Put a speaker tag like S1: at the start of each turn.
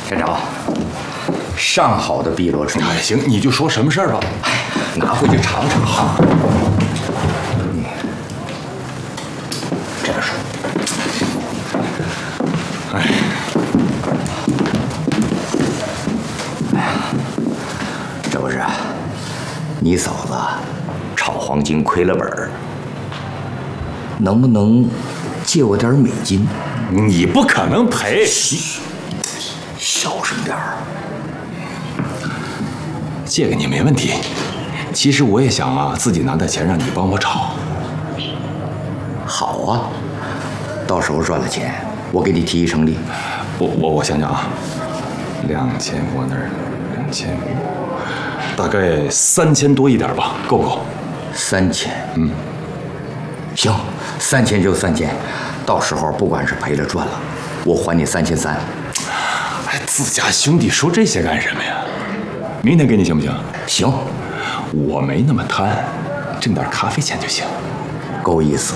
S1: 站长，上好的碧螺春。
S2: 哎，行，你就说什么事儿吧。
S1: 拿回去尝尝哈。这样说。哎呀，这不是你嫂子炒黄金亏了本儿，能不能借我点美金？
S2: 你不可能赔。
S1: 小声点儿。
S2: 借给你没问题。其实我也想啊，自己拿点钱让你帮我炒。
S1: 好啊，到时候赚了钱，我给你提一成利。
S2: 我想想啊，2000我那儿2500，大概3000多一点吧，够不够
S1: ？3000。行，3000就3000，到时候不管是赔了赚了，我还你3300。
S2: 哎，自家兄弟说这些干什么呀？明天给你行不行？
S1: 行，
S2: 我没那么贪，挣点咖啡钱就行。
S1: 够意思。